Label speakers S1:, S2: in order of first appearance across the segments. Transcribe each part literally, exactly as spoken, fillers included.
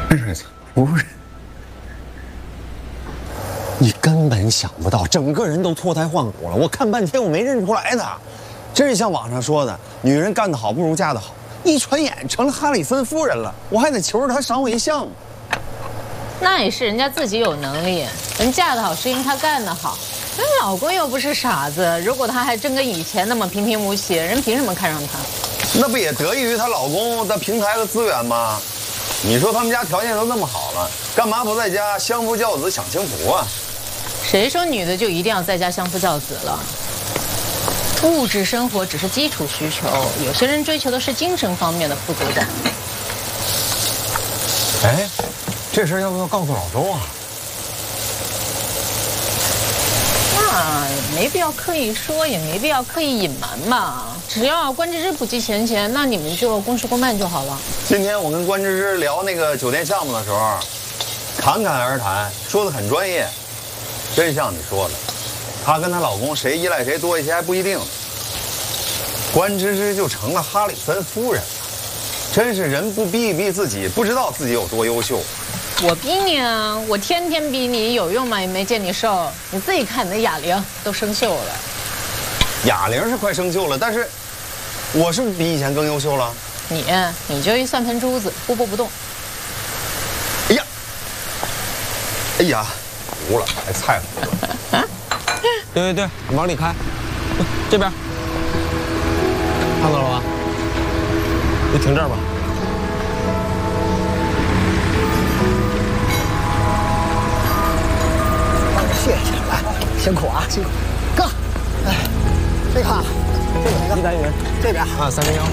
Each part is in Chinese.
S1: 不是不是，你根本想不到，整个人都脱胎换骨了。我看半天我没认出来他，真是像网上说的，女人干得好不如嫁得好。一转眼成了哈里森夫人了，我还得求着她赏我一相。
S2: 那也是人家自己有能力，人嫁得好是因为她干得好。人老公又不是傻子，如果她还真跟以前那么平平无奇，人凭什么看上她？
S1: 那不也得益于她老公的平台和资源吗？你说他们家条件都那么好了，干嘛不在家相夫教子享清福啊？
S2: 谁说女的就一定要在家相夫教子了？物质生活只是基础需求，有些人追求的是精神方面的富足感。
S1: 哎，这事要不要告诉老周啊？
S2: 那没必要刻意说，也没必要刻意隐瞒吧。只要关芝芝不计前嫌，那你们就公事公办就好了。
S1: 今天我跟关芝芝聊那个酒店项目的时候，侃侃而谈，说得很专业。真像你说的，她跟她老公谁依赖谁多一些还不一定。关芝芝就成了哈里森夫人了，真是人不逼一逼自己，不知道自己有多优秀。
S2: 我逼你啊！我天天逼你，有用吗？也没见你瘦。你自己看你的哑铃都生锈了。
S1: 哑铃是快生锈了，但是我是不是比以前更优秀了？
S2: 你你就一算盘珠子，不波不动。
S1: 哎呀，哎呀，糊了，还菜糊了。
S3: 对对对，往里开，这边，看到了吧？就停这儿吧。
S4: 谢谢，来，辛苦啊，辛苦，哥，哎，这个，这个哪个？
S3: 一单元，
S4: 这边
S3: 啊，三零幺。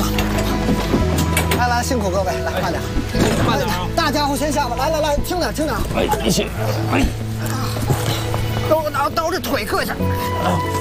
S4: 来来，辛苦各位，来慢点，
S3: 慢点啊！
S4: 大家伙先下吧，来来来，轻点轻点。
S3: 哎，一起，哎，
S4: 都拿兜着腿搁下。